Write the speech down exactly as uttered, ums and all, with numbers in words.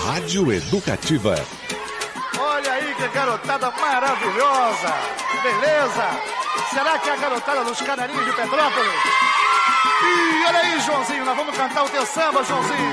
Rádio Educativa. Olha aí que garotada maravilhosa. Beleza? Será que é a garotada dos Canarinhos de Petrópolis? E olha aí, Joãozinho, nós vamos cantar o teu samba, Joãozinho.